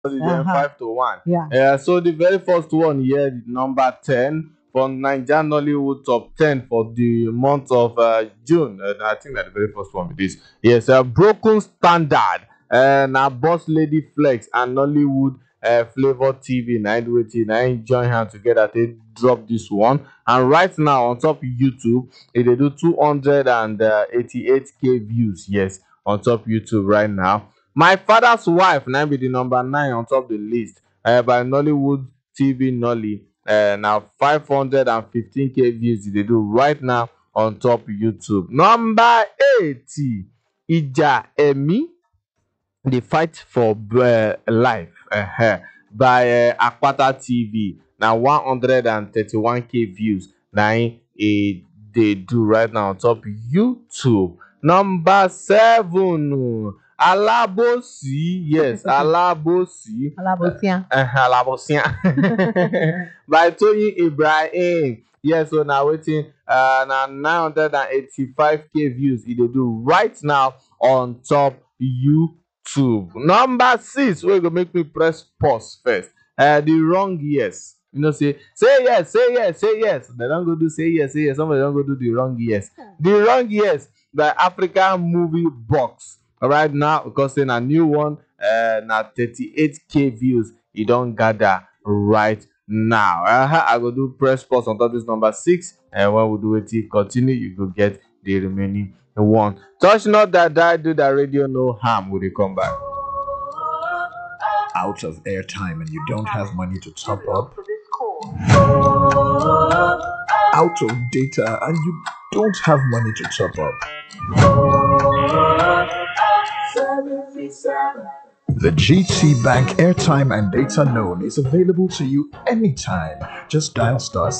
then 5 to 1. Yeah. So the very first one here, number 10 from Nigeria Nollywood top 10 for the month of June. I think that the very first one with this. Yes, Broken Standard, now Boss Lady Flex and Nollywood Flavor TV. Now join hands together to drop this one. And right now on top YouTube, they do 288K views. Yes, on top YouTube right now. My Father's Wife now be the number 9 on top the list by Nollywood TV Nolly. Now 515K views they do right now on top YouTube. Number 80, Ija Emi, they fight for life by Akpata TV. Now 131K views. Now they do right now on top YouTube. Number 7, Alabosi. Yes, Alabosi. Alabosia. Alabosia. By Tony Ibrahim. Yes, so now waiting now 985K views. It they do right now on top YouTube. Number 6, we go make me press pause first. The wrong yes. Say yes, say yes, say yes. They don't go do say yes, say yes. Somebody don't go do the wrong yes. The wrong yes, the African Movie Box. Right now, because in a new one, now 38K views. You don't gather right now. I go do press pause on top this number 6, and when we do it, continue. You go get the remaining one. Touch not that die, do that radio no harm. Will they come back? Out of airtime and you don't have money to top up? Out of data and you don't have money to top up? The GT Bank airtime and data loan is available to you anytime. Just dial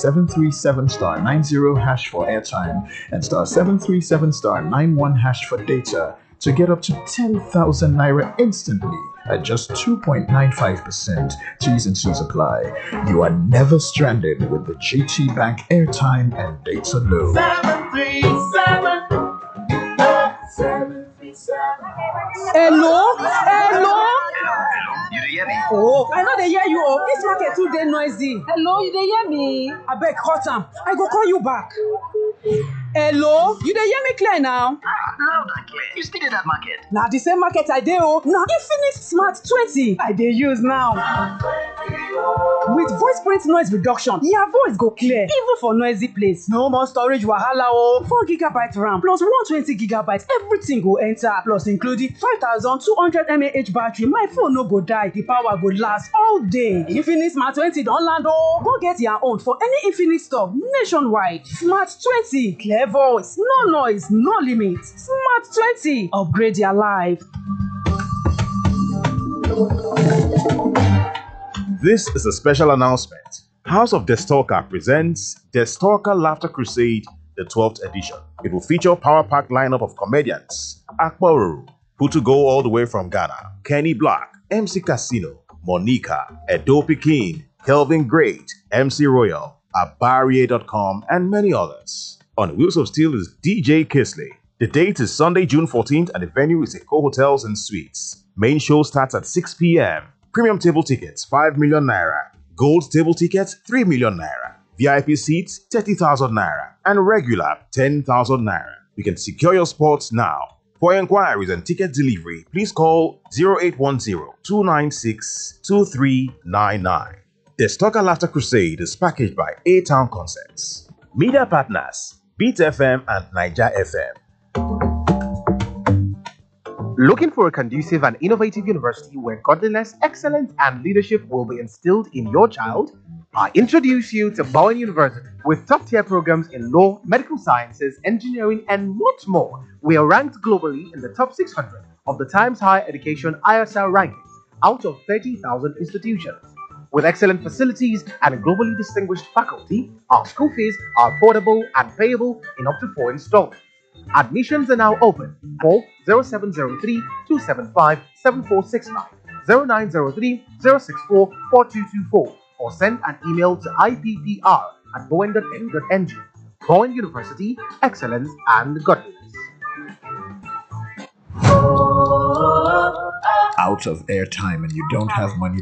*737*90# for airtime and *737*91# for data to get up to 10,000 naira instantly at just 2.95%. T's and C's apply. You are never stranded with the GT Bank airtime and data loan. 737. Hello? Hello? You dey hear me? Oh, I know they hear you. Oh, this market too dey noisy. Hello, you dey hear me? Abeg, cut am. I go call you back. Hello, you dey hear me clear now? Loud and clear. You still in that market? Na the same market I dey oh. Na Infinix Smart 20 I dey use now. With voice print noise reduction, your voice go clear even for noisy place. No more storage wahala oh. 4GB RAM plus 120GB, everything go enter. Plus including 5200 mAh battery. My phone no go die. The power go last all day. Infinix Smart 20 don land oh. Go get your own for any Infinix store nationwide. Smart 20, clear voice, no noise, no limit. Smart 20, upgrade your life. This is a special announcement. House of Destalker presents Destalker Laughter Crusade, the 12th edition. It will feature a power-packed lineup of comedians: Akbaru, who to go all the way from Ghana, Kenny Black, MC Casino, Monica, Edo Pekin, Kelvin Great, MC Royal, Abarie.com, and many others. On Wheels of Steel is DJ Kisley. The date is Sunday, June 14th, and the venue is Eco Hotels and Suites. Main show starts at 6 p.m. Premium table tickets, 5 million naira. Gold table tickets, 3 million naira. VIP seats, 30,000 naira. And regular, 10,000 naira. You can secure your spots now. For inquiries and ticket delivery, please call 0810-296-2399. The Stalker Laughter Crusade is packaged by A-Town Concepts. Media partners, Beat FM and Niger FM. Looking for a conducive and innovative university where godliness, excellence, and leadership will be instilled in your child? I introduce you to Bowen University. With top-tier programs in law, medical sciences, engineering, and much more, we are ranked globally in the top 600 of the Times Higher Education ISR rankings out of 30,000 institutions. With excellent facilities and a globally distinguished faculty, our school fees are affordable and payable in up to 4 installments. Admissions are now open. Call 0703-275-7469, 0903-064-4224, or send an email to ippr@bowen.edu.ng. Bowen University, excellence and godliness. out of airtime and you don't have money